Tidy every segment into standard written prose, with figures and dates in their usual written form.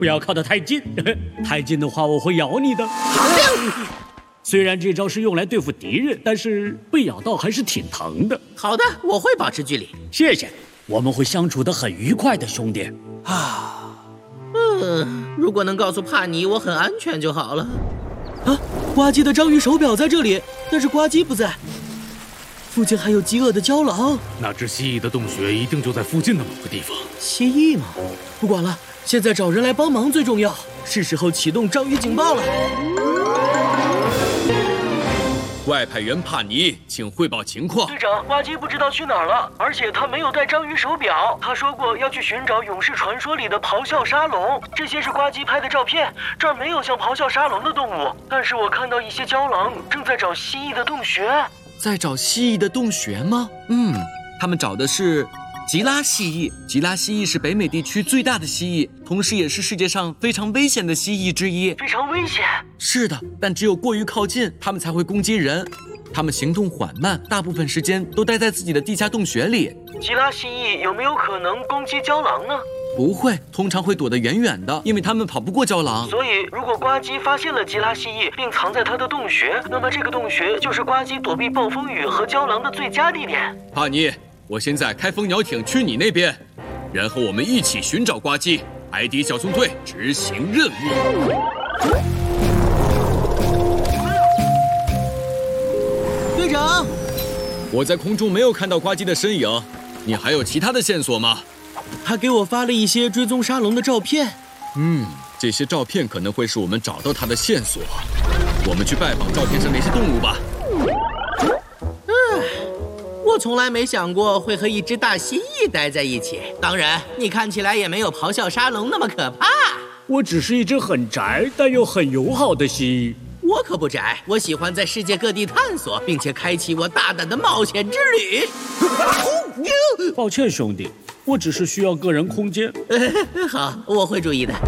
不要靠得太近，太近的话我会咬你的。虽然这招是用来对付敌人，但是被咬到还是挺疼的。 好的，我会保持距离。 谢谢，我们会相处得很愉快的，兄弟。 如果能告诉帕尼我很安全就好了。 啊，呱唧的章鱼手表在这里，但是呱唧不在。附近还有饥饿的郊狼。 那只蜥蜴的洞穴一定就在附近的某个地方。 蜥蜴吗？不管了，现在找人来帮忙最重要。是时候启动章鱼警报了。 外派员帕尼，请汇报情况。 队长，呱唧不知道去哪儿了，而且他没有带章鱼手表。他说过要去寻找勇士传说里的咆哮沙龙。这些是呱唧拍的照片，这儿没有像咆哮沙龙的动物，但是我看到一些郊狼正在找蜥蜴的洞穴。 在找蜥蜴的洞穴吗？他们找的是吉拉蜥蜴。吉拉蜥蜴是北美地区最大的蜥蜴，同时也是世界上非常危险的蜥蜴之一。 非常危险？ 是的，但只有过于靠近，它们才会攻击人。它们行动缓慢，大部分时间都待在自己的地下洞穴里。 吉拉蜥蜴有没有可能攻击郊狼呢？ 不会，通常会躲得远远的，因为它们跑不过郊狼。 所以，如果呱唧发现了吉拉蜥蜴并藏在它的洞穴，那么这个洞穴就是呱唧躲避暴风雨和郊狼的最佳地点。 帕尼，我现在开蜂鸟艇去你那边，然后我们一起寻找呱唧。海底小纵队执行任务。 队长， 我在空中没有看到呱唧的身影，你还有其他的线索吗？ 他给我发了一些追踪沙龙的照片。 这些照片可能会是我们找到他的线索。我们去拜访照片上那些动物吧。 我从来没想过会和一只大蜥蜴待在一起。当然，你看起来也没有咆哮沙龙那么可怕。 我只是一只很宅但又很友好的蜥蜴。 我可不宅，我喜欢在世界各地探索，并且开启我大胆的冒险之旅。 抱歉，兄弟，我只是需要个人空间。 好，我会注意的。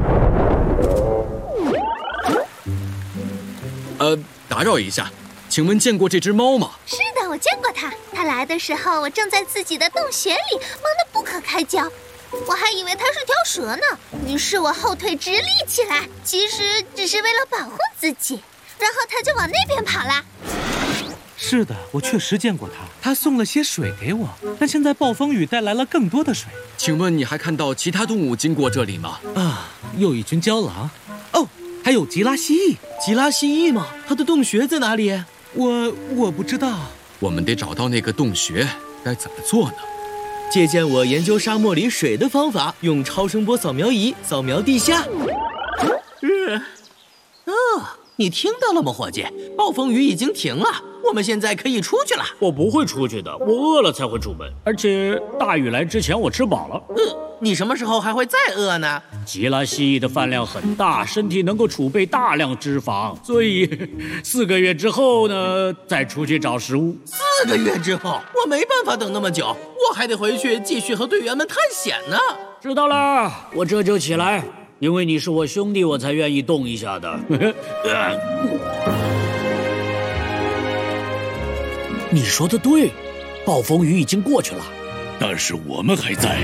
打扰一下，请问见过这只猫吗？ 是的，我见过它。它来的时候，我正在自己的洞穴里，忙得不可开交。我还以为它是条蛇呢，于是我后退直立起来，其实只是为了保护自己。然后它就往那边跑了。 是的，我确实见过它。它送了些水给我，但现在暴风雨带来了更多的水。 请问你还看到其他动物经过这里吗？ 又一群郊狼。哦，还有吉拉蜥蜴。 吉拉蜥蜴吗？它的洞穴在哪里？ 我不知道。 我们得找到那个洞穴，该怎么做呢？ 借鉴我研究沙漠里水的方法，用超声波扫描仪扫描地下。 你听到了吗，伙计？暴风雨已经停了，我们现在可以出去了。 我不会出去的，我饿了才会出门，而且大雨来之前我吃饱了。 你什么时候还会再饿呢？ 吉拉蜥蜴的饭量很大，身体能够储备大量脂肪，所以4个月之后呢，再出去找食物。 4个月之后，我没办法等那么久，我还得回去继续和队员们探险呢。 知道了，我这就起来，因为你是我兄弟，我才愿意动一下的。你说的对，暴风雨已经过去了， 但是我们还在。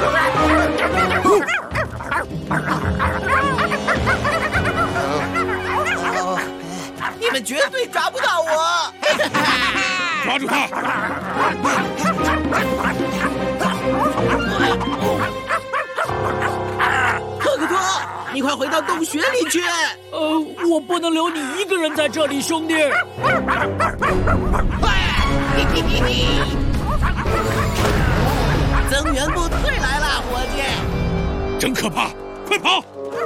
你们绝对抓不到我！ 抓住他！ 赫克托，你快回到洞穴里去！ 我不能留你一个人在这里，兄弟。 增援部队来了，伙计！ 真可怕，快跑！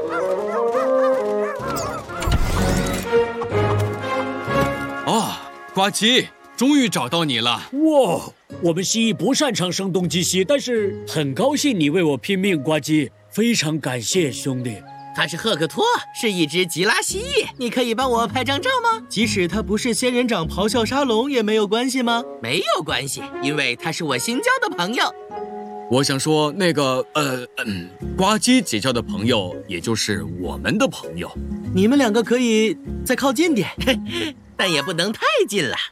呱唧，终于找到你了！ 哇，我们蜥蜴不擅长声东击西，但是很高兴你为我拼命，呱唧，非常感谢，兄弟。 他是赫克托，是一只吉拉蜥蜴，你可以帮我拍张照吗？ 即使他不是仙人掌咆哮沙龙也没有关系吗？ 没有关系，因为他是我新交的朋友。 我想说，那个呱唧结交的朋友，也就是我们的朋友。 你们2个可以再靠近点， 但也不能太近了。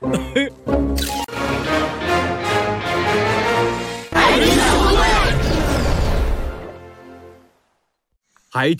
海